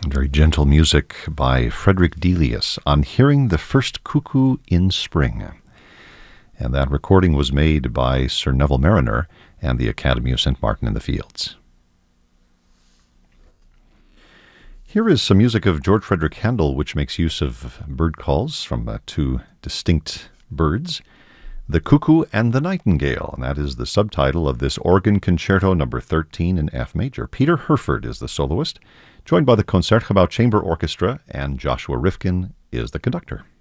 Very gentle music by Frederick Delius on Hearing the First Cuckoo in Spring. And that recording was made by Sir Neville Mariner and the Academy of St. Martin in the Fields. Here is some music of George Frederick Handel, which makes use of bird calls from two distinct birds, the cuckoo and the nightingale, and that is the subtitle of this organ concerto number 13 in F major. Peter Herford is the soloist, joined by the Concertgebouw Chamber Orchestra, and Joshua Rifkin is the conductor.